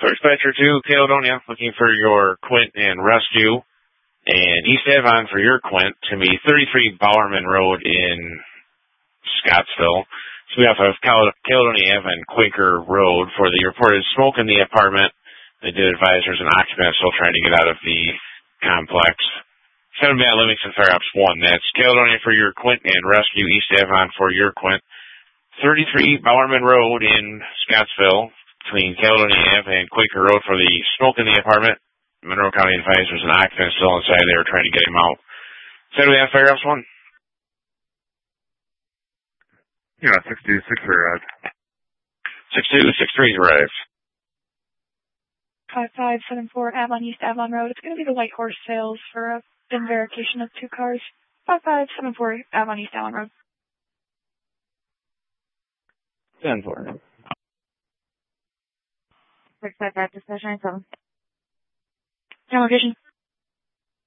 Dispatcher 2, Caledonia, looking for your Quint and rescue. And East Avon for your Quint to be 33 Bowerman Road in Scottsville. So we have Caledonia Ave and Quaker Road for the reported smoke in the apartment. They did advise there's an occupant still trying to get out of the complex. 7 Matt Livingston Fire Ops 1. That's Caledonia for your Quint and rescue. East Avon for your Quint. 33 Bowerman Road in Scottsville between Caledonia Ave and Quaker Road for the smoke in the apartment. Monroe County advised there's an occupant still inside. They were trying to get him out. 7 Matt Fire Ops 1. Yeah, 626 arrived. 6263 arrived. 5574 Avalon East Avalon Road. It's going to be the White Horse sales for a VIN verification of 2 cars. 5574 Avalon East Avalon Road. 10-4. 655 to 7. Location.